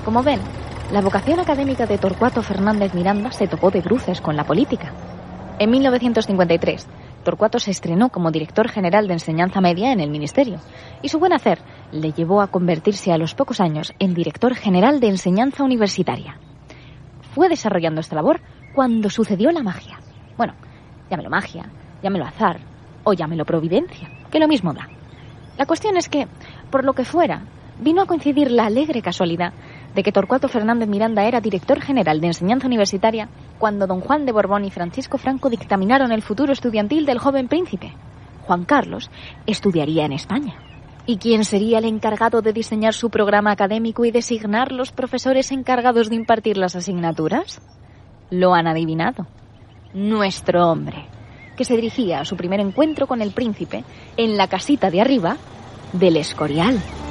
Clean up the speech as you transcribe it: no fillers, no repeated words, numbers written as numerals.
Como ven, la vocación académica de Torcuato Fernández Miranda se topó de bruces con la política. En 1953, Torcuato se estrenó como director general de enseñanza media en el ministerio, y su buen hacer le llevó a convertirse a los pocos años en director general de enseñanza universitaria. Fue desarrollando esta labor cuando sucedió la magia. Bueno, llámelo magia, llámelo azar o llámelo providencia, que lo mismo da. La cuestión es que, por lo que fuera, vino a coincidir la alegre casualidad de que Torcuato Fernández Miranda era director general de enseñanza universitaria cuando don Juan de Borbón y Francisco Franco dictaminaron el futuro estudiantil del joven príncipe. Juan Carlos estudiaría en España. ¿Y quién sería el encargado de diseñar su programa académico y designar los profesores encargados de impartir las asignaturas? Lo han adivinado. Nuestro hombre, que se dirigía a su primer encuentro con el príncipe en la casita de arriba del Escorial.